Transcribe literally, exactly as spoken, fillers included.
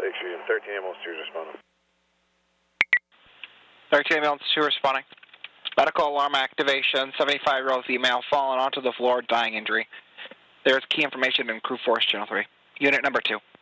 Lakeview, thirteen ambulance two responding. thirteen ambulance two responding. Medical alarm activation, seventy-five-year-old female fallen onto the floor, dying injury. There is key information in crew force channel three. Unit number two.